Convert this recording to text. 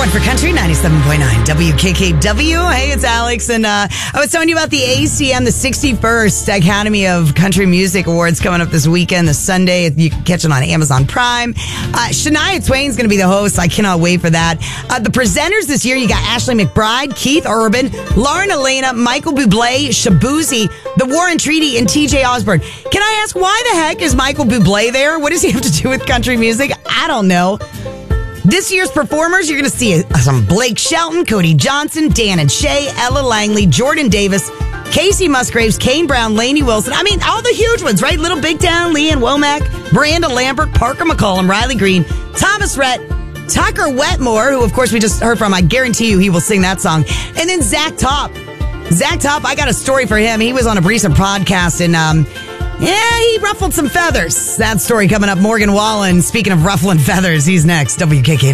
1 for Country, 97.9 WKKW. Hey, it's Alex, and I was telling you about the ACM, the 61st Academy of Country Music Awards coming up this weekend, this Sunday. You can catch it on Amazon Prime. Shania Twain's going to be the host. I cannot wait for that. The presenters this year, you got Ashley McBryde, Keith Urban, Lauren Elena, Michael Bublé, Shabuzi, The War and Treaty, and TJ Osborne. Can I ask, why the heck is Michael Bublé there? What does he have to do with country music? I don't know. This year's performers, you're going to see some Blake Shelton, Cody Johnson, Dan and Shay, Ella Langley, Jordan Davis, Casey Musgraves, Kane Brown, Lainey Wilson. I mean, all the huge ones, right? Little Big Town, Leanne Womack, Miranda Lambert, Parker McCollum, Riley Green, Thomas Rhett, Tucker Wetmore, who, of course, we just heard from. I guarantee you he will sing that song. And then Zach Top. Zach Top, I got a story for him. He was on a recent podcast, and he ruffled some feathers. That story coming up. Morgan Wallen, speaking of ruffling feathers, he's next. WKK.